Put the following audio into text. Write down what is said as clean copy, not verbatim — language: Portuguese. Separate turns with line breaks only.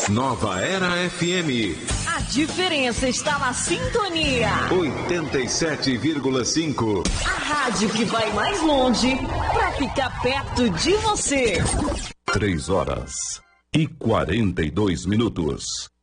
Nova Era FM.
A diferença está na sintonia.
87,5.
A rádio que vai mais longe para ficar perto de você.
3 horas e 42 minutos.